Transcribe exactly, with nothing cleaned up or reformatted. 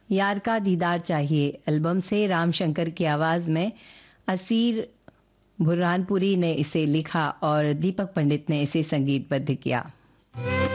यार का दीदार चाहिए एल्बम से राम शंकर की आवाज में असीर बुरहानपुरी ने इसे लिखा और दीपक पंडित ने इसे संगीतबद्ध किया।